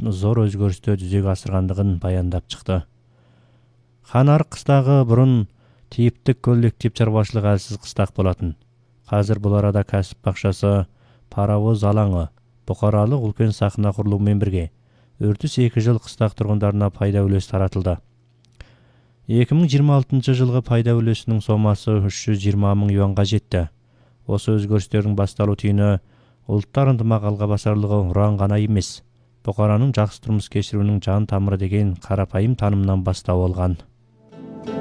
зор өзгөрүстү жүзөгө асыргандыгын баяндап чыкты. Ханарык кыстагы бурун типтик коллектив чарбачылык әлсиз кыстак болатын. Азыр бул арада кәсип бакчасы, паровоз алаңы, букаралык үлкен сахна курулуmu менен бирге 402 жыл кыстак тургундарына пайда үлесі таратылды. 2026 жылғы пайда үлесінің сомасы 320 мың юанга жетті. Осы өзгөрүстөрдүн башталуу түйүнү улуттар ынтымак алга басарлыгы уран гана эмес, букаранын жакшы турмуш кечирүүнүн жан тамыры деген карапайым таанымдан баштап алган.